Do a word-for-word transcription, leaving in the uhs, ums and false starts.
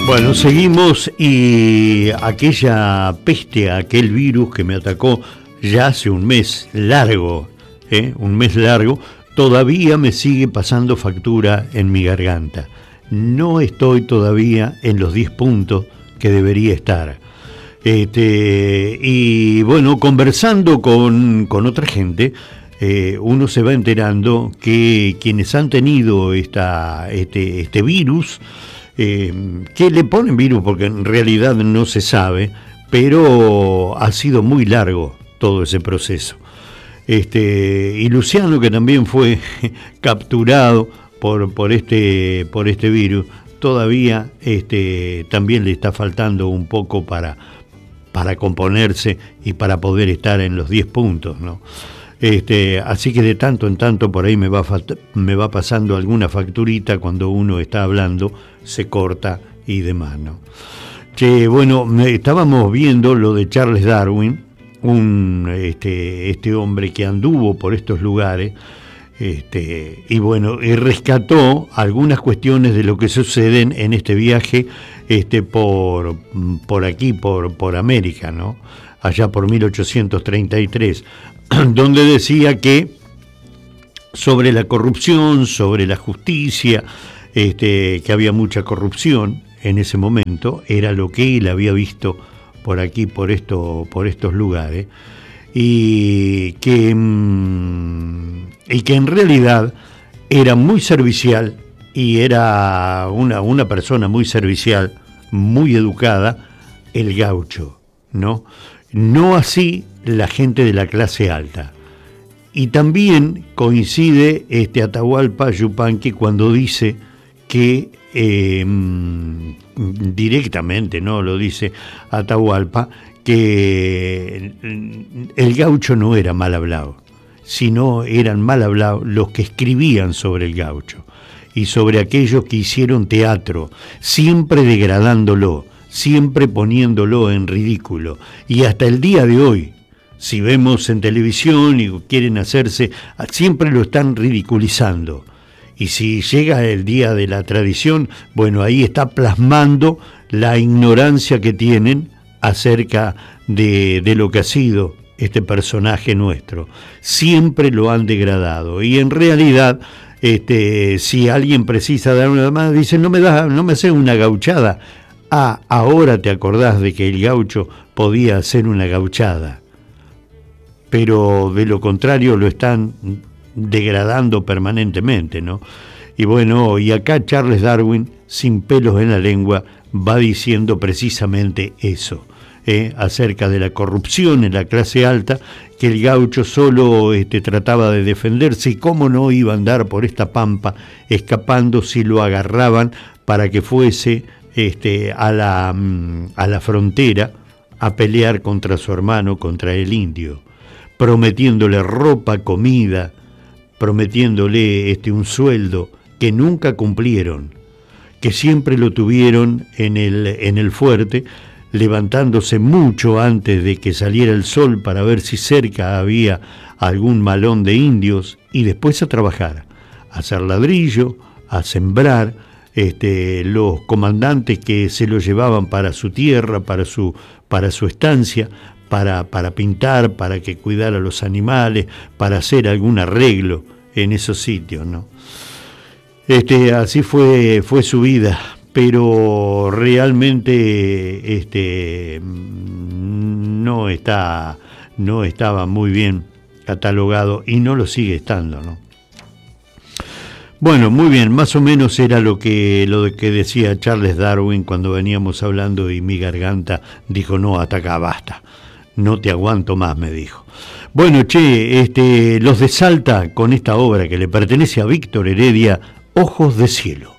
Bueno, seguimos y aquella peste, aquel virus que me atacó ya hace un mes largo, ¿eh? un mes largo, todavía me sigue pasando factura en mi garganta. No estoy todavía en los diez puntos que debería estar. Este, y bueno, conversando con, con otra gente, eh, uno se va enterando que quienes han tenido esta, este, este virus, Eh, que le ponen virus porque en realidad no se sabe, pero ha sido muy largo todo ese proceso. Este, y Luciano, que también fue capturado por, por, este, por este virus, todavía este, también le está faltando un poco para, para componerse y para poder estar en los diez puntos, ¿no? Este, así que de tanto en tanto por ahí me va, me va pasando alguna facturita cuando uno está hablando, se corta y demás, ¿no? Que bueno, estábamos viendo lo de Charles Darwin, un, este, este hombre que anduvo por estos lugares, este, y bueno, y rescató algunas cuestiones de lo que suceden en este viaje este, por, por aquí, por, por América, ¿no? Allá por mil ochocientos treinta y tres, donde decía que sobre la corrupción, sobre la justicia, este, que había mucha corrupción en ese momento, era lo que él había visto por aquí, por, esto, por estos lugares, y que, y que en realidad era muy servicial y era una, una persona muy servicial, muy educada, el gaucho, ¿no? No así la gente de la clase alta. Y también coincide este Atahualpa Yupanqui cuando dice que eh, directamente, ¿no? Lo dice Atahualpa, que el gaucho no era mal hablado, sino eran mal hablados los que escribían sobre el gaucho y sobre aquellos que hicieron teatro, siempre degradándolo, siempre poniéndolo en ridículo. Y hasta el día de hoy, si vemos en televisión y quieren hacerse, siempre lo están ridiculizando. Y si llega el día de la tradición, bueno, ahí está plasmando la ignorancia que tienen acerca de, de lo que ha sido este personaje nuestro. Siempre lo han degradado. Y en realidad, este, si alguien precisa dar una más, dice, no me da, no me hace una gauchada. Ah, ahora te acordás de que el gaucho podía hacer una gauchada, pero de lo contrario lo están degradando permanentemente, ¿no? Y bueno, y acá Charles Darwin, sin pelos en la lengua, va diciendo precisamente eso, ¿eh? acerca de la corrupción en la clase alta, que el gaucho solo este, trataba de defenderse y cómo no iba a andar por esta pampa escapando si lo agarraban para que fuese Este, a, la, a la frontera a pelear contra su hermano, contra el indio, prometiéndole ropa, comida, prometiéndole este, un sueldo que nunca cumplieron, que siempre lo tuvieron en el, en el fuerte, levantándose mucho antes de que saliera el sol para ver si cerca había algún malón de indios y después a trabajar, a hacer ladrillo, a sembrar. Este, los comandantes que se lo llevaban para su tierra, para su, para su estancia, para, para pintar, para que cuidara a los animales, para hacer algún arreglo en esos sitios, ¿no? Este, así fue, fue su vida, pero realmente este, no, está, no estaba muy bien catalogado y no lo sigue estando, ¿no? Bueno, muy bien, más o menos era lo que, lo que decía Charles Darwin cuando veníamos hablando y mi garganta dijo, no, hasta acá, basta, no te aguanto más, me dijo. Bueno, che, este, los de Salta con esta obra que le pertenece a Víctor Heredia, Ojos de Cielo.